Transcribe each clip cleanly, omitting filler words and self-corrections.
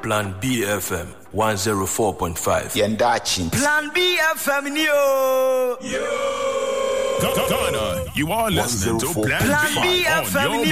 Plan B FM 104.5. Yendachin. Plan B FM yo. Ghana, you are listening to Plan B FM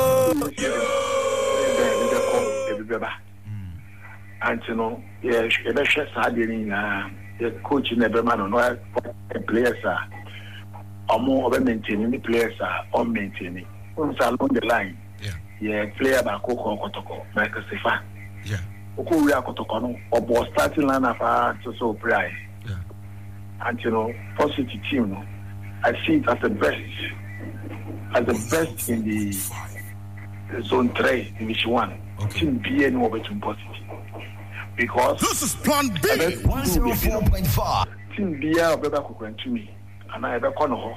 yo. And you know, yeah, the chefs are doing the coach in every man no players are more maintaining the players are on maintaining. Once along the line, yeah, player by Coco Kotoko, Michael Sefa. Yeah. Okuria Kotoko or boss starting line of so pray. Yeah. And you know, positive team, no, I see it as the best in the zone 3, division 1. Team B and over to positive. Because this is Plan B 104.5. Team B are better cook to me. And I ever call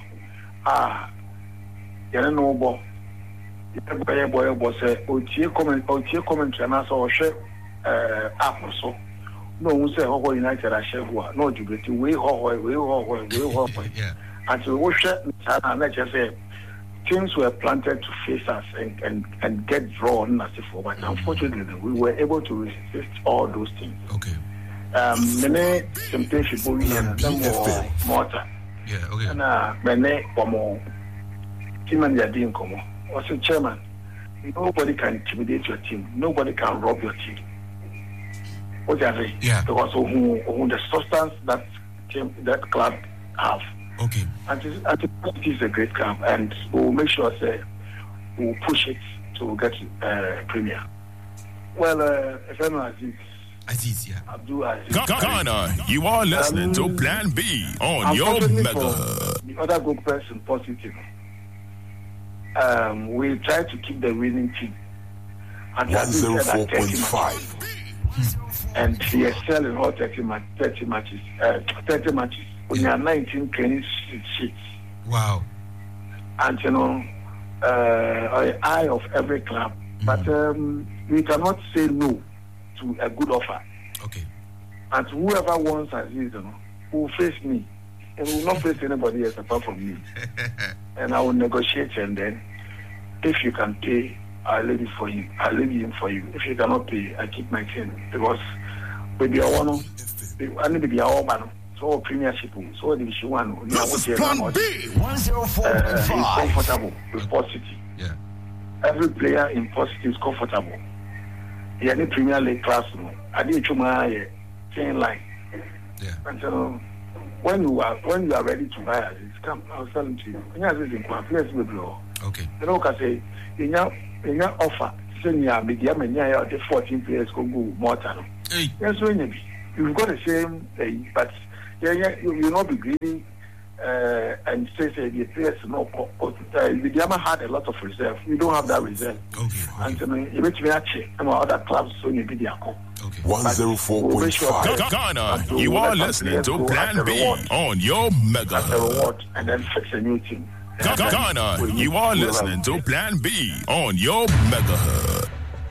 you know, boy. Boy say, OTA comment, and I saw a share apple so. No one say, Ho United, I share what, no, you get way, until we share, and let's just say, teams were planted to face us and get drawn as before, but unfortunately, we were able to resist all those things. Okay. Many temptation bullying and some more mortar. Yeah, okay. And many more team and their team come on. Also, chairman, nobody can intimidate your team. Nobody can rob your team. What do you say? Yeah. Because who the substance that team, that club have. Okay. And it is a great club, and we'll make sure we'll push it to get Premier. Well, if anyone Aziz, yeah. Abdul Aziz. Ghana, you are listening to Plan B on your mega. The other good person positive. We try to keep the winning team. And 104.5. And he excel in all 30 matches. 30 matches. We are 19 clean sheets. Wow. And you know, eye of every club. But we cannot say no to a good offer. Okay. And whoever wants Aziz, will face me. And will not face anybody else apart from me. And I will negotiate, and then if you can pay, I'll leave it for you. I'll leave him for you. If you cannot pay, I keep my team. Because maybe I want to, I need to be our man. So premiership, so division 1. This is Plan B 104.5. He's comfortable with Port City. Yeah. Every player in Port City is comfortable. He had a Premier League class. I did chuma 10 line. Yeah. And so when you are ready to buy it, come. I'll sell it to you. Players will blow. Okay. You know, because in your offer, send you media mania the 14 players go more time. Yes, when you've got the same, but you will not be greedy and say the players no. Media had a lot of reserve. We don't have that reserve. Okay. And you make me check. And other clubs so you be there. Okay. 104.5. Ghana, you are listening to Plan B on your mega. As a reward, and then fix a new team. Ghana, you are listening to Plan B on your mega.